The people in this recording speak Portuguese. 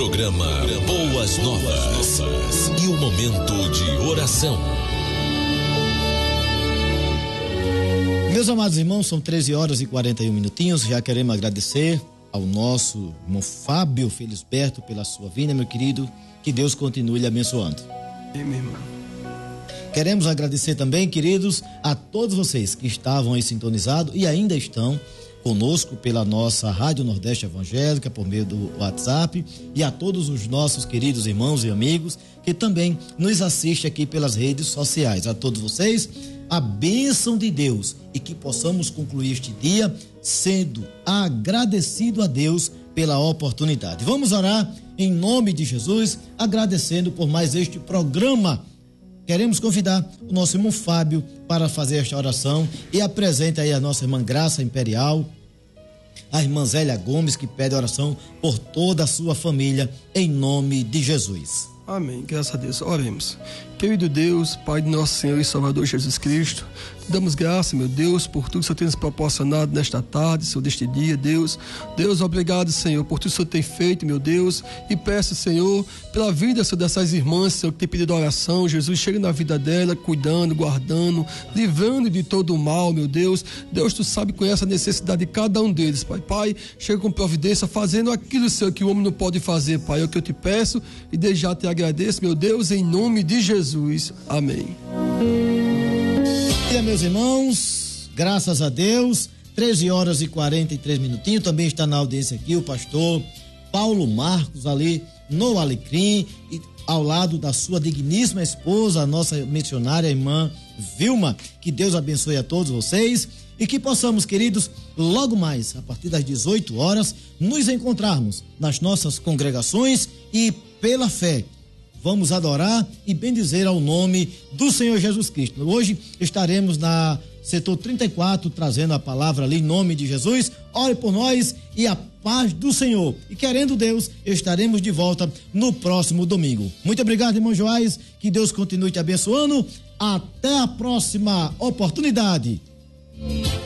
Programa Boas Novas e o momento de oração. Meus amados irmãos, são 13h41. Já queremos agradecer ao nosso irmão Fábio Felisberto pela sua vinda, meu querido. Que Deus continue lhe abençoando. Amém, irmão. Queremos agradecer também, queridos, a todos vocês que estavam aí sintonizados e ainda estão conosco pela nossa Rádio Nordeste Evangélica, por meio do WhatsApp, e a todos os nossos queridos irmãos e amigos que também nos assistem aqui pelas redes sociais. A todos vocês, a bênção de Deus, e que possamos concluir este dia sendo agradecido a Deus pela oportunidade. Vamos orar em nome de Jesus, agradecendo por mais este programa. Queremos convidar o nosso irmão Fábio para fazer esta oração e apresenta aí a nossa irmã Graça Imperial, a irmã Zélia Gomes, que pede oração por toda a sua família, em nome de Jesus. Amém, graças a Deus. Oremos. Querido Deus, Pai de nosso Senhor e Salvador Jesus Cristo, damos graça, meu Deus, por tudo que o Senhor tem nos proporcionado nesta tarde, Senhor, deste dia, Deus. Deus, obrigado, Senhor, por tudo que o Senhor tem feito, meu Deus, e peço, Senhor, pela vida, Senhor, dessas irmãs, Senhor, que tem pedido oração. Jesus, chega na vida dela, cuidando, guardando, livrando de todo o mal, meu Deus. Deus, Tu sabe, conhece a necessidade de cada um deles, Pai. Pai, chega com providência, fazendo aquilo, Senhor, que o homem não pode fazer, Pai. É o que eu te peço e desde já te agradeço, meu Deus, em nome de Jesus. Amém. E meus irmãos, graças a Deus, 13h43. Também está na audiência aqui o pastor Paulo Marcos, ali no Alecrim, e ao lado da sua digníssima esposa, a nossa missionária irmã Vilma. Que Deus abençoe a todos vocês e que possamos, queridos, logo mais, a partir das 18 horas, nos encontrarmos nas nossas congregações e, pela fé, vamos adorar e bendizer ao nome do Senhor Jesus Cristo. Hoje estaremos na setor 34, trazendo a palavra ali em nome de Jesus. Ore por nós e a paz do Senhor. E querendo Deus, estaremos de volta no próximo domingo. Muito obrigado, irmão Joás. Que Deus continue te abençoando. Até a próxima oportunidade.